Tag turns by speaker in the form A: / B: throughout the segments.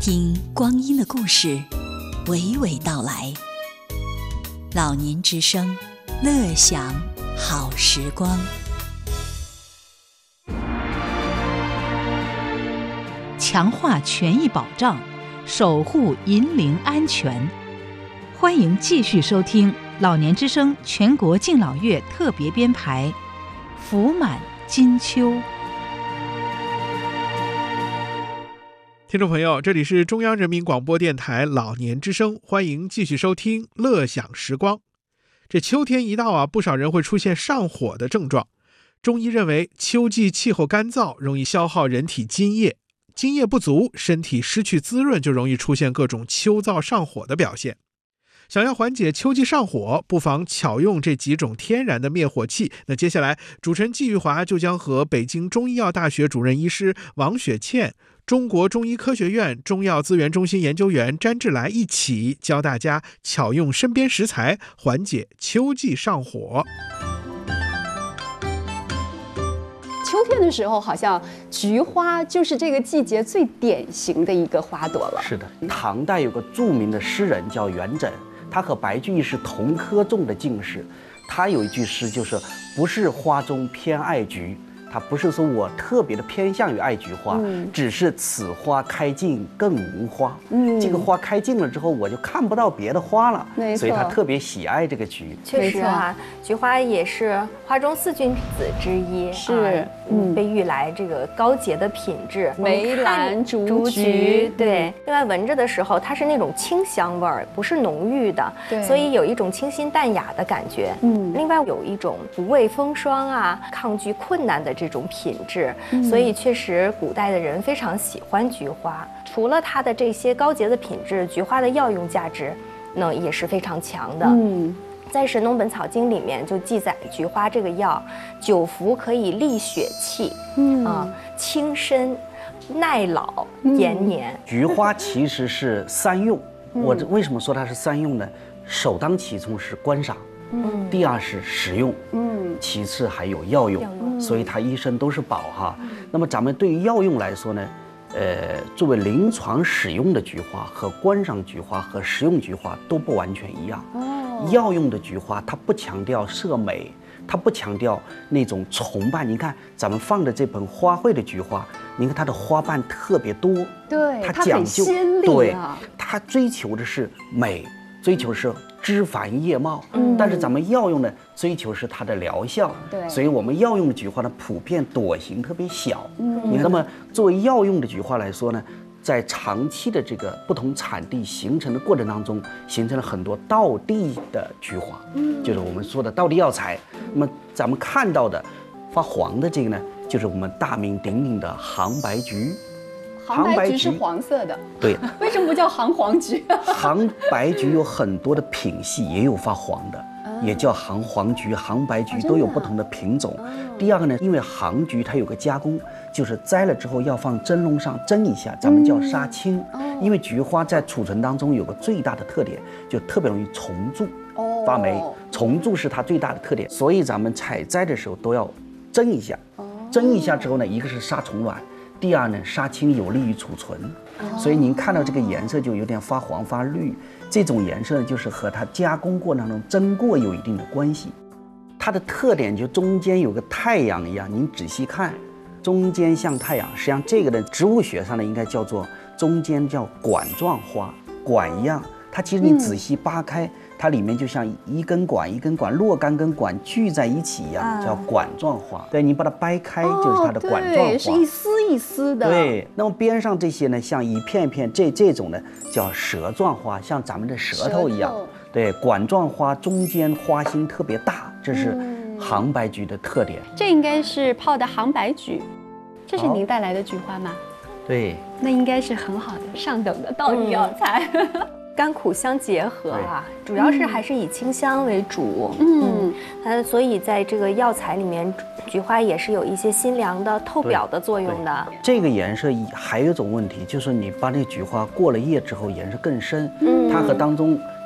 A: 听光阴的故事娓娓道来。老年之声，乐享好时光。
B: 强化权益保障，守护银龄安全。欢迎继续收听老年之声全国敬老月特别编排《福满金秋》。
C: 听众朋友，这里是中央人民广播电台老年之声，欢迎继续收听乐享时光。这秋天一到啊，不少人会出现上火的症状。中医认为，秋季气候干燥，容易消耗人体津液，津液不足，身体失去滋润，就容易出现各种秋燥上火的表现。想要缓解秋季上火，不妨巧用这几种天然的灭火器。那接下来，主持人季玉华就将和北京中医药大学主任医师王雪倩、中国中医科学院中药资源中心研究员詹志来一起教大家巧用身边食材缓解秋季上火。
D: 秋天的时候，好像菊花就是这个季节最典型的一个花朵了。
E: 是的，唐代有个著名的诗人叫元稹，他和白居易是同科中的进士。他有一句诗就是“不是花中偏爱菊”，他不是说我特别的偏向于爱菊花，只是此花开尽更无花。这个花开尽了之后，我就看不到别的花了，所以他特别喜爱这个菊。
F: 确实啊，菊花也是花中四君子之一，
D: 是
F: 被誉来这个高洁的品质，
D: 梅兰竹菊。
F: 对，另外闻着的时候，它是那种清香味儿，不是浓郁的，所以有一种清新淡雅的感觉。另外有一种不畏风霜啊，抗拒困难的这种品质，所以确实古代的人非常喜欢菊花。除了它的这些高洁的品质，菊花的药用价值那也是非常强的。在《神农本草经》里面就记载，菊花这个药久服可以利血气，清身、耐老、延年。
E: 菊花其实是三用，我为什么说它是三用呢？首当其冲是观赏，第二是食用，其次还有药用，所以它一身都是宝哈。那么咱们对于药用来说呢，作为临床使用的菊花和观赏菊花和食用菊花都不完全一样。药用的菊花它不强调色美，它不强调那种崇拜。你看咱们放的这盆花卉的菊花，你看它的花瓣特别多，
D: 对，
E: 它讲究，
D: 对，
E: 它追求的是美，追求是枝繁叶茂。但是咱们药用呢，追求是它的疗效。对，所以我们药用的菊花呢，普遍朵型特别小。你看，那么作为药用的菊花来说呢，在长期的这个不同产地形成的过程当中，形成了很多道地的菊花，就是我们说的道地药材。那么咱们看到的发黄的这个呢，就是我们大名鼎鼎的杭白菊。
D: 杭白菊是黄色的，
E: 对。
D: 为什么不叫杭黄菊？
E: 杭白菊有很多的品系，也有发黄的，也叫杭黄菊、杭白菊，都有不同的品种。第二个呢，因为杭菊它有个加工，就是摘了之后要放蒸笼上蒸一下，咱们叫杀青。因为菊花在储存当中有个最大的特点，就特别容易虫蛀、发霉。虫蛀是它最大的特点，所以咱们采摘的时候都要蒸一下。蒸一下之后呢，一个是杀虫卵，第二呢，杀青有利于储存。所以您看到这个颜色就有点发黄发绿，这种颜色呢，就是和它加工过程中蒸过有一定的关系。它的特点就中间有个太阳一样，您仔细看，中间像太阳。实际上这个的植物学上呢，应该叫做中间叫管状花，管一样。它其实你仔细扒开，它里面就像一根管一根管若干根管聚在一起一样，叫管状花。对，你把它掰开就是它的管状花，
D: 是一丝一丝的。
E: 对，那么边上这些呢，像一片一片这种呢叫舌状花，像咱们的舌头一样。对，管状花中间花心特别大，这是杭白菊的特点。
D: 这应该是泡的杭白菊，这是您带来的菊花吗？
E: 对，
D: 那应该是很好的上等的道地药材。
F: 甘苦相结合啊，主要是还是以清香为主。所以在这个药材里面，菊花也是有一些辛凉的、透表的作用的。
E: 这个颜色还有一种问题，就是你把这菊花过了夜之后，颜色更深。它和当中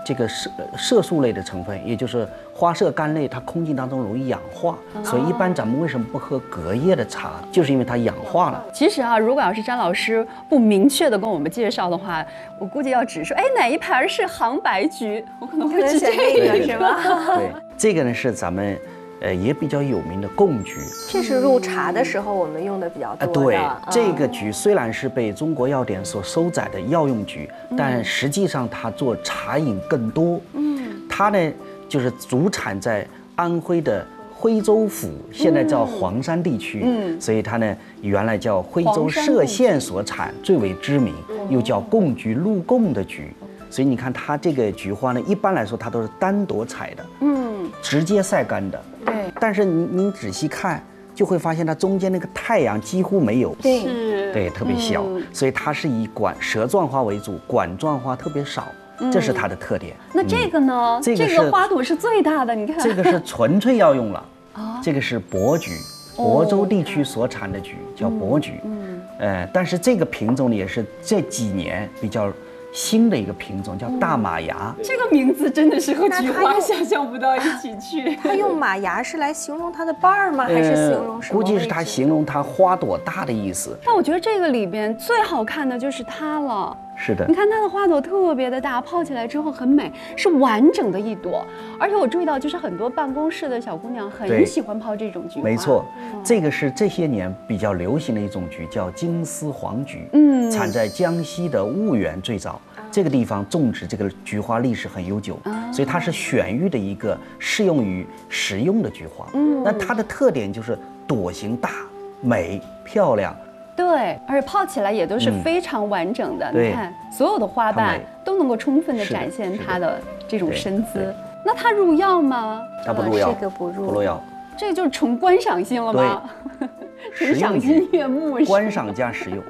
E: 这个色素类的成分，也就是花色苷类，它空气当中容易氧化，所以一般咱们为什么不喝隔夜的茶，就是因为它氧化了。
D: 其实啊，如果要是张老师不明确的跟我们介绍的话，我估计要只说，哎，哪一盘是杭白菊，我可能会直接
F: 这个是吧？
E: 对，这个呢是咱们也比较有名的贡菊，
F: 这是入茶的时候我们用的比较多的。
E: 对，这个菊虽然是被中国药典所收载的药用菊，但实际上它做茶饮更多。它呢就是主产在安徽的徽州府，现在叫黄山地区。所以它呢原来叫徽州歙县所产，最为知名，又叫贡菊、入贡的菊。所以你看它这个菊花呢，一般来说它都是单朵采的，直接晒干的。
D: 对，
E: 但是您仔细看，就会发现它中间那个太阳几乎没有，对，特别小，所以它是以舌状花为主，管状花特别少，这是它的特点。
D: 那这个呢？这个花朵是最大的，你看，
E: 这个是纯粹要用了，这个是珀菊，亳州地区所产的菊叫珀菊，但是这个品种呢也是这几年比较新的一个品种，叫大马牙。
D: 这个名字真的是和菊花想象不到一起去。
F: 它用马牙是来形容它的瓣儿吗？还是形容什么？
E: 估计是它形容它花朵大的意思。
D: 但我觉得这个里边最好看的就是它了。
E: 是的，
D: 你看它的花朵特别的大，泡起来之后很美，是完整的一朵。而且我注意到，就是很多办公室的小姑娘很喜欢泡这种菊花。
E: 没错，这个是这些年比较流行的一种菊，叫金丝黄菊。产在江西的婺源最早。这个地方种植这个菊花历史很悠久，所以它是选育的一个适用于食用的菊花。那它的特点就是朵型大、美、漂亮。
D: 对，而且泡起来也都是非常完整的。你看，所有的花瓣都能够充分的展现它的这种身姿。那它入药吗？
E: 它不入药，
F: 这个不
E: 入药。
D: 这就是纯观赏性了吗？纯赏心悦目，
E: 观赏加食用。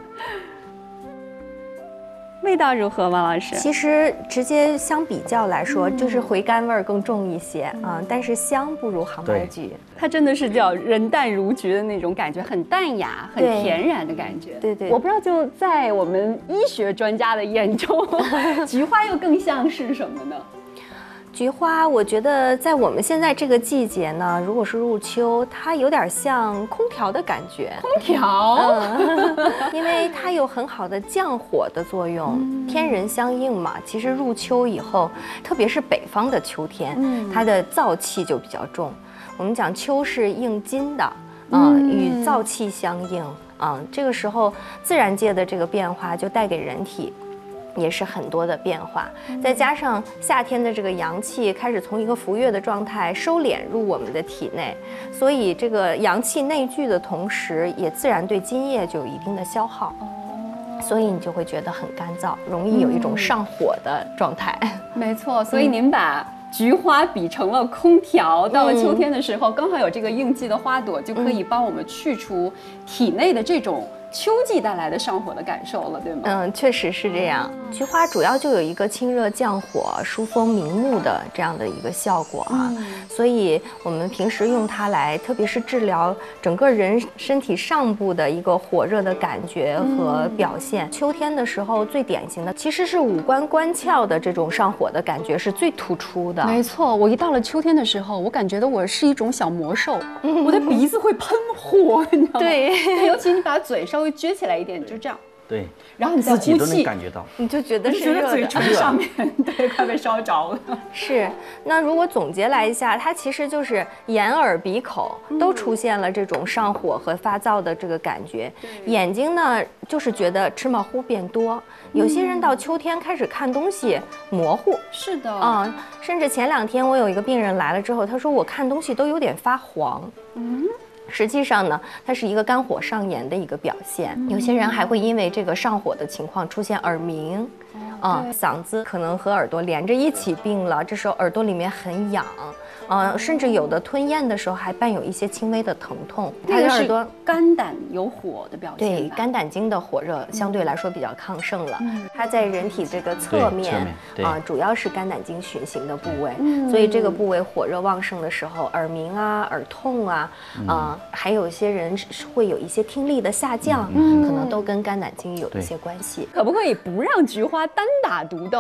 D: 味道如何，王老师？
F: 其实直接相比较来说，就是回甘味儿更重一些啊，但是香不如杭白菊。
D: 它真的是叫人淡如菊的那种感觉，很淡雅、很恬然的感觉。
F: 对，
D: 我不知道就在我们医学专家的眼中，菊花又更像是什么呢？
F: 菊花，我觉得在我们现在这个季节呢，如果是入秋，它有点像空调的感觉。
D: 空调，
F: 因为它有很好的降火的作用，天人相应嘛。其实入秋以后，特别是北方的秋天，它的燥气就比较重。我们讲秋是应金的，与燥气相应啊。这个时候，自然界的这个变化就带给人体也是很多的变化，再加上夏天的这个阳气开始从一个浮跃的状态收敛入我们的体内，所以这个阳气内聚的同时，也自然对津液就有一定的消耗，所以你就会觉得很干燥，容易有一种上火的状态。
D: 没错，所以您把菊花比成了空调，到了秋天的时候，刚好有这个应季的花朵，就可以帮我们去除体内的这种秋季带来的上火的感受了，对吗？
F: 确实是这样。菊花主要就有一个清热降火、疏风明目的这样的一个效果啊，所以我们平时用它来，特别是治疗整个人身体上部的一个火热的感觉和表现。秋天的时候最典型的其实是五官关窍的这种上火的感觉是最突出的。
D: 没错，我一到了秋天的时候，我感觉到我是一种小魔兽，我的鼻子会喷火，你知道吗？对，尤其你把嘴稍微撅起来一点，就这样。
E: 对，
D: 然后你再呼气，
E: 自己都能感觉到，
F: 你就觉得是热的，
D: 嘴唇上面对快被烧着了。
F: 是，那如果总结来一下，它其实就是眼耳鼻口都出现了这种上火和发燥的这个感觉。眼睛呢，就是觉得芝麻糊变多，有些人到秋天开始看东西模糊。
D: 是的，
F: 甚至前2天我有一个病人来了之后，他说我看东西都有点发黄。实际上呢，它是一个肝火上炎的一个表现。有些人还会因为这个上火的情况出现耳鸣，嗓子可能和耳朵连着一起病了，这时候耳朵里面很痒，甚至有的吞咽的时候还伴有一些轻微的疼痛。
D: 它的耳朵肝胆有火的表现。
F: 对，肝胆经的火热相对来说比较亢盛了。它在人体这个侧面主要是肝胆经循行的部位，所以这个部位火热旺盛的时候，耳鸣啊、耳痛啊，还有些人会有一些听力的下降，可能都跟肝胆经有一些关系。
D: 可不可以不让菊花单打独斗？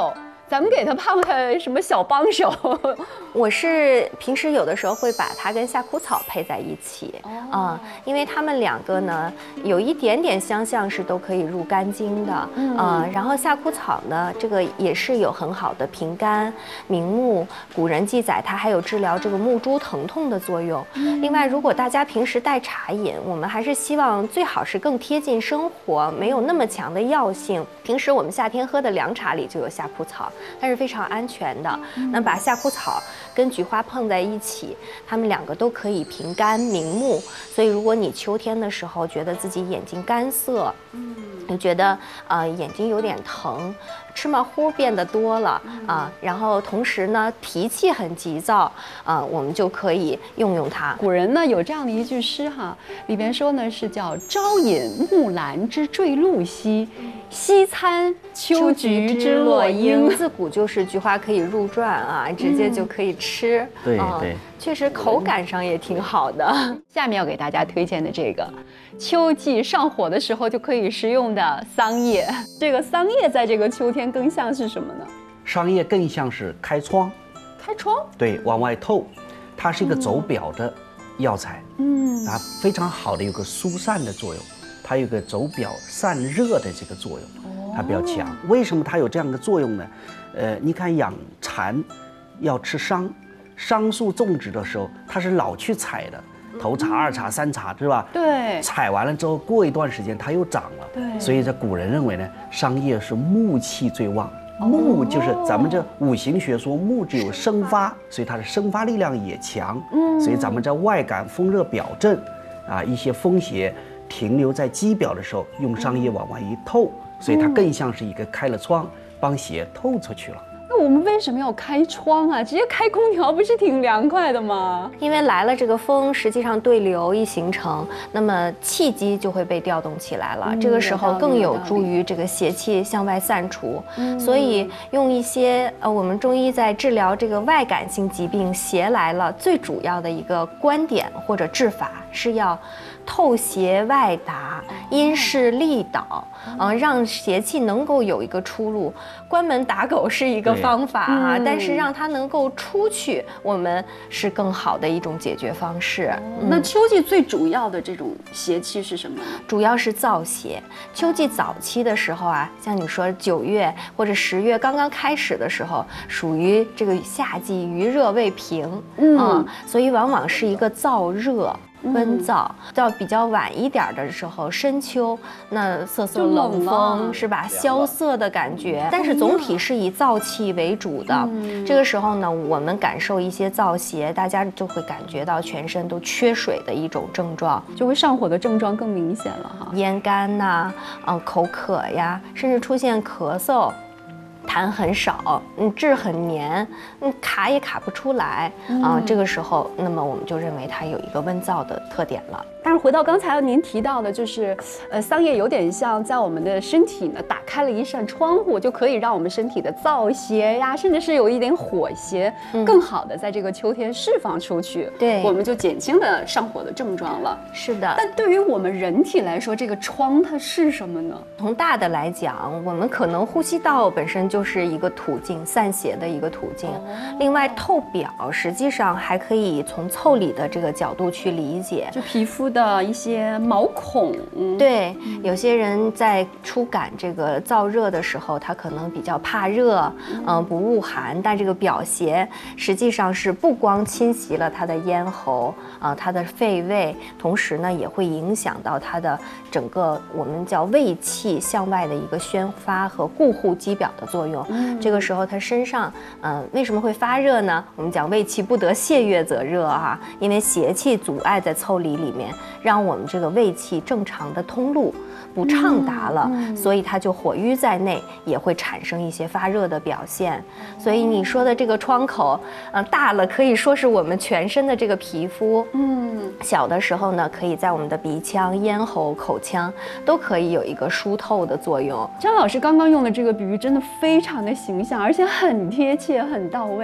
D: 咱们给它泡个什么小帮手？
F: 我是平时有的时候会把它跟夏枯草配在一起，因为它们两个呢有一点点相像，是都可以入肝经的，然后夏枯草呢，这个也是有很好的平肝明目，古人记载它还有治疗这个目珠疼痛的作用。另外，如果大家平时带茶饮，我们还是希望最好是更贴近生活，没有那么强的药性。平时我们夏天喝的凉茶里就有夏枯草，它是非常安全的。那把夏枯草跟菊花碰在一起，它们两个都可以平肝明目。所以如果你秋天的时候觉得自己眼睛干涩，你觉得眼睛有点疼，芝麻糊变得多了然后同时呢脾气很急躁我们就可以用它。
D: 古人呢有这样的一句诗哈，里边说呢是叫“朝饮木兰之坠露兮，夕餐秋菊之落英”。
F: 自古就是菊花可以入馔直接就可以吃。
E: 对对，
F: 确实口感上也挺好的。
D: 下面要给大家推荐的这个，秋季上火的时候就可以食用的桑叶。这个桑叶在这个秋天更像是什么呢？
E: 桑叶更像是开窗，
D: 开窗，
E: 对，往外透，它是一个走表的药材，它非常好的有个疏散的作用，它有个走表散热的这个作用，它比较强。为什么它有这样的作用呢？你看养蚕要吃桑，桑树种植的时候，它是老去采的。头茬、二茬、三茬，是吧？
D: 对，
E: 采完了之后，过一段时间它又长了。
D: 对，
E: 所以这古人认为呢，桑叶是木气最旺。木就是咱们这五行学说，木就有生发，所以它的生发力量也强。所以咱们在外感风热表症一些风邪停留在肌表的时候，用桑叶往外一透，所以它更像是一个开了窗，帮邪透出去了。
D: 那我们为什么要开窗啊？直接开空调不是挺凉快的吗？
F: 因为来了这个风，实际上对流一形成，那么气机就会被调动起来了。这个时候更有助于这个邪气向外散除。所以用一些我们中医在治疗这个外感性疾病，邪来了，最主要的一个观点或者治法是要透邪外达，因势利导，让邪气能够有一个出路。关门打狗是一个方法但是让它能够出去，我们是更好的一种解决方式。
D: 那秋季最主要的这种邪气是什么呢？
F: 主要是燥邪。秋季早期的时候像你说9月或者10月刚刚开始的时候，属于这个夏季余热未平，所以往往是一个燥热。温燥到比较晚一点的时候，深秋那瑟瑟冷风是吧？萧瑟的感觉，但是总体是以燥气为主的。这个时候呢，我们感受一些燥邪，大家就会感觉到全身都缺水的一种症状，
D: 就会上火的症状更明显了哈。
F: 咽干呐，口渴呀，甚至出现咳嗽。痰很少，质很黏，卡也卡不出来这个时候，那么我们就认为它有一个温燥的特点了。
D: 但是回到刚才您提到的，就是桑叶有点像在我们的身体呢打开了一扇窗户，就可以让我们身体的燥邪呀，甚至是有一点火邪，更好的在这个秋天释放出去。
F: 对，
D: 我们就减轻了上火的症状了。
F: 是的。
D: 但对于我们人体来说，这个窗它是什么呢？
F: 从大的来讲，我们可能呼吸道本身就是一个途径，散邪的一个途径。另外，透表实际上还可以从腠理的这个角度去理解，
D: 就皮肤的一些毛孔。
F: 对，有些人在初感这个燥热的时候，他可能比较怕热，不恶寒，但这个表邪实际上是不光侵袭了他的咽喉他的肺胃，同时呢也会影响到他的整个我们叫胃气向外的一个宣发和固护肌表的作用。这个时候他身上为什么会发热呢？我们讲胃气不得泄越则热因为邪气阻碍在腠理里面，让我们这个胃气正常的通路不畅达了，所以它就火瘀在内，也会产生一些发热的表现。所以你说的这个窗口大了可以说是我们全身的这个皮肤，小的时候呢可以在我们的鼻腔、咽喉、口腔都可以有一个疏透的作用。
D: 张老师刚刚用的这个比喻真的非常的形象，而且很贴切很到位。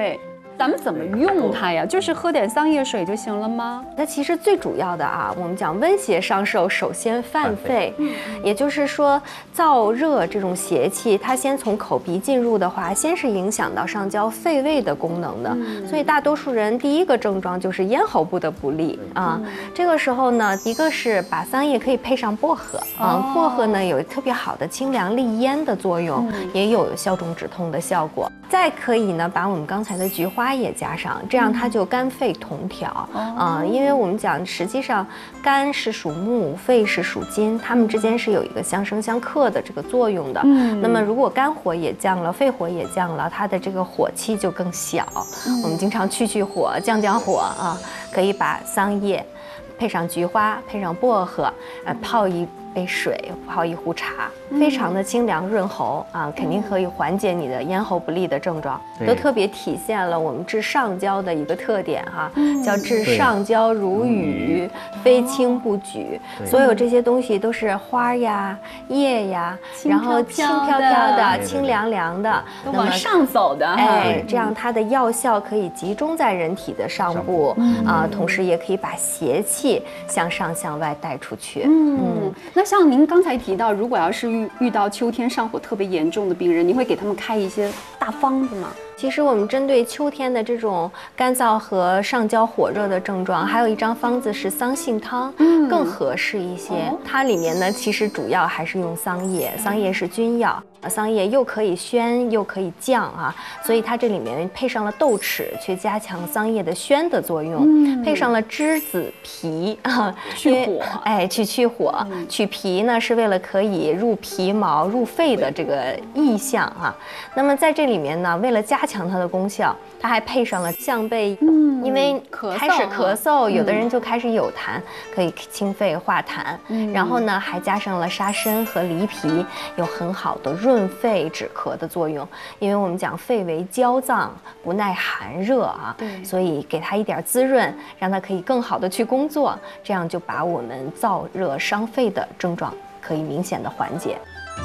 D: 咱们怎么用它呀？就是喝点桑叶水就行了吗？
F: 它其实最主要的啊，我们讲温邪上受，首先犯肺，也就是说燥热这种邪气，它先从口鼻进入的话，先是影响到上焦肺胃的功能的，所以大多数人第一个症状就是咽喉部的不利啊。这个时候呢，一个是把桑叶可以配上薄荷啊，薄荷呢有特别好的清凉利咽的作用，也有消肿止痛的效果。再可以呢，把我们刚才的菊花也加上，这样它就肝肺同调啊。因为我们讲，实际上肝是属木，肺是属金，它们之间是有一个相生相克的这个作用的。那么如果肝火也降了，肺火也降了，它的这个火气就更小。我们经常去火、降火啊，可以把桑叶配上菊花，配上薄荷，泡一杯水，泡一壶茶，非常的清凉润喉啊，肯定可以缓解你的咽喉不利的症状，都特别体现了我们治上焦的一个特点哈，叫治上焦如雨，非清不举。所有这些东西都是花呀、叶呀，然后轻飘飘的、清凉凉的，
D: 都往上走的，
F: 哎，这样它的药效可以集中在人体的上部啊，同时也可以把邪气向上向外带出去。
D: 那像您刚才提到，如果要是遇到秋天上火特别严重的病人，你会给他们开一些大方子吗？
F: 其实我们针对秋天的这种干燥和上焦火热的症状，还有一张方子是桑杏汤，更合适一些。它里面呢，其实主要还是用桑叶，桑叶是君药，桑叶又可以宣又可以降啊，所以它这里面配上了豆豉，去加强桑叶的宣的作用，配上了栀子皮啊，
D: 去火，
F: 哎，去火，去皮呢是为了可以入皮毛、入肺的这个意象啊。那么在这里面呢，为了加强它的功效，它还配上了象贝，因为开始咳嗽，有的人就开始有痰，可以清肺化痰。然后呢，还加上了沙参和梨皮，有很好的润肺止咳的作用。因为我们讲肺为焦脏，不耐寒热啊，所以给它一点滋润，让它可以更好的去工作，这样就把我们燥热伤肺的症状可以明显的缓解。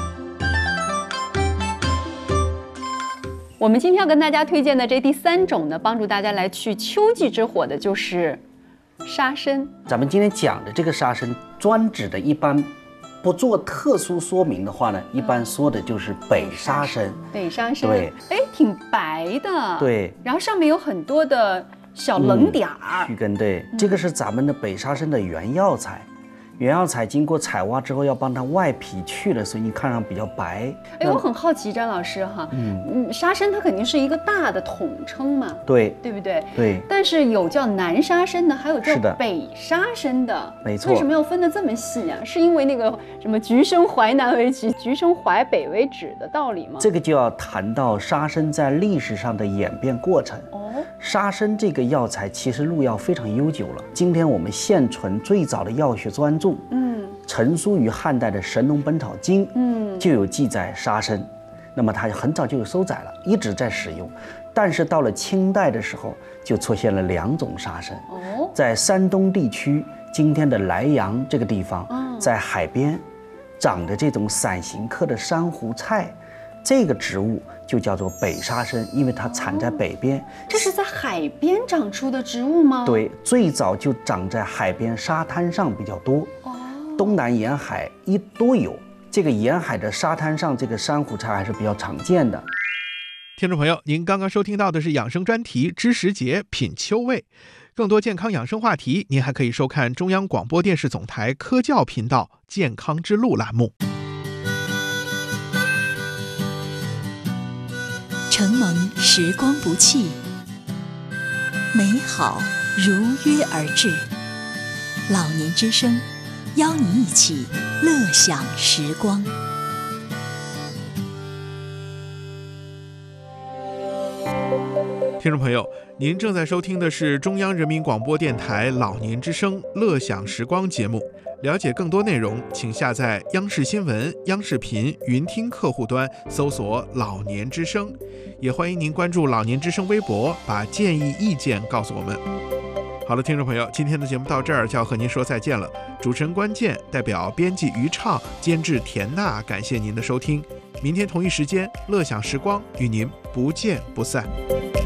D: 我们今天要跟大家推荐的这第3种呢，帮助大家来去秋季之火的就是沙参。
E: 咱们今天讲的这个沙参，专指的一般不做特殊说明的话呢，一般说的就是北沙参。
D: 北沙参，
E: 对，
D: 哎，挺白的，
E: 对，
D: 然后上面有很多的小棱点儿，
E: 须根，对，这个是咱们的北沙参的原药材。原药材经过采挖之后，要帮它外皮去了，所以你看上比较白。
D: 哎，我很好奇，张老师哈，沙参它肯定是一个大的统称嘛，
E: 对
D: 不对？
E: 对。
D: 但是有叫南沙参的，还有叫
E: 是的
D: 北沙参的，
E: 没错。
D: 为什么要分得这么细啊？是因为那个什么橘生淮南为橘，橘生淮北为枳的道理吗？
E: 这个就要谈到沙参在历史上的演变过程。沙参这个药材其实入药非常悠久了，今天我们现存最早的药学专著，成书于汉代的《神农本草经》，就有记载沙参。那么它很早就有收载了，一直在使用。但是到了清代的时候，就出现了2种沙参。在山东地区，今天的莱阳这个地方，在海边长的这种伞形科的珊瑚菜，这个植物就叫做北沙参，因为它产在北边。
D: 这是在海边长出的植物吗？
E: 对，最早就长在海边沙滩上比较多。东南沿海都有。这个沿海的沙滩上，这个珊瑚菜还是比较常见的。
C: 听众朋友，您刚刚收听到的是养生专题《知时节品秋味》，更多健康养生话题，您还可以收看中央广播电视总台科教频道《健康之路》栏目。
A: 承蒙时光不弃，美好如约而至。老年之声，邀您一起乐享时光。
C: 听众朋友，您正在收听的是中央人民广播电台老年之声乐享时光节目。了解更多内容，请下载央视新闻、央视频云听客户端，搜索老年之声。也欢迎您关注老年之声微博，把建议意见告诉我们。好了，听众朋友，今天的节目到这儿就要和您说再见了。主持人关键，代表编辑于畅，监制田娜，感谢您的收听。明天同一时间，乐享时光与您不见不散。